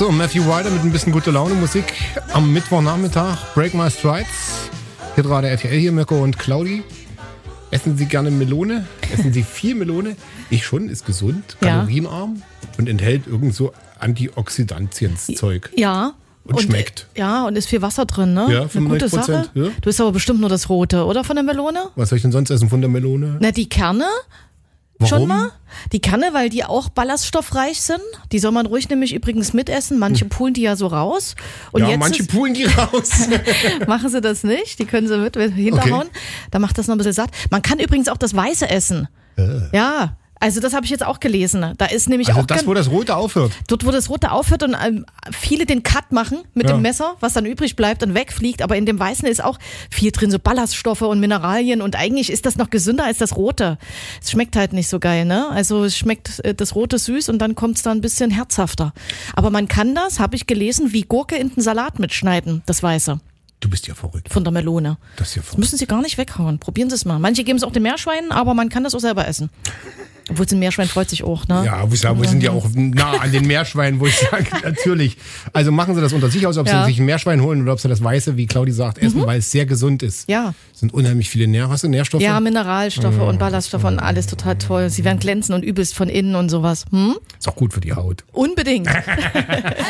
So, Matthew Ryder mit ein bisschen gute Laune Musik am Mittwochnachmittag. Break My Strides. Hier gerade RTL hier, Mirko und Claudi. Essen Sie gerne Melone? Essen Sie viel Melone? Ich schon, ist gesund, kalorienarm und enthält irgend so Antioxidantienszeug. Ja. Und schmeckt. Ja, und ist viel Wasser drin, ne? Ja, 95%. Eine gute Sache. Ja. Du isst aber bestimmt nur das Rote, oder? Von der Melone? Was soll ich denn sonst essen von der Melone? Na, die Kerne. Warum? Schon mal? Die Kerne, weil die auch ballaststoffreich sind. Die soll man ruhig nämlich übrigens mitessen. Manche pulen die ja so raus. Und ja, jetzt manche pulen die raus. machen sie das nicht. Die können sie mit hinterhauen. Okay. Da macht das noch ein bisschen satt. Man kann übrigens auch das Weiße essen. Ja. Also das habe ich jetzt auch gelesen. Da ist nämlich Also auch das, wo das Rote aufhört. dort, wo das Rote aufhört und viele den Cut machen mit dem Messer, was dann übrig bleibt und wegfliegt. Aber in dem Weißen ist auch viel drin, so Ballaststoffe und Mineralien. Und eigentlich ist das noch gesünder als das Rote. Es schmeckt halt nicht so geil, ne? Also es schmeckt das Rote süß und dann kommt es da ein bisschen herzhafter. Aber man kann das, habe ich gelesen, wie Gurke in den Salat mitschneiden, das Weiße. Du bist ja verrückt. Von der Melone. Das ist ja Das verrückt. müssen Sie gar nicht weghauen. Probieren Sie es mal. Manche geben es auch den Meerschweinen, aber man kann das auch selber essen. Obwohl ein Meerschwein freut sich auch, ne? Ja, wir sind ja auch nah an den Meerschweinen, wo ich sage, natürlich. Also machen Sie das unter sich aus, ob Sie sich ein Meerschwein holen oder ob Sie das Weiße, wie Claudi sagt, essen, weil es sehr gesund ist. Ja. Es sind unheimlich viele Nährstoffe. Ja, Mineralstoffe und Ballaststoffe und alles total toll. Sie werden glänzen und übelst von innen und sowas. Ist auch gut für die Haut. Unbedingt.